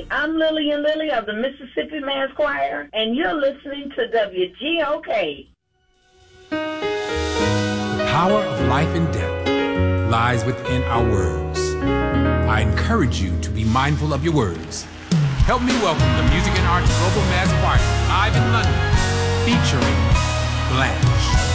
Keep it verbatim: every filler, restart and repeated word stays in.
morning. I'm Lillian Lilly of the Mississippi Mass Choir, and you're listening to W G O K. The power of life and death lies within our words. I encourage you to be mindful of your words. Help me welcome the Music and Arts Global Mass Choir live in London, featuring Blanche.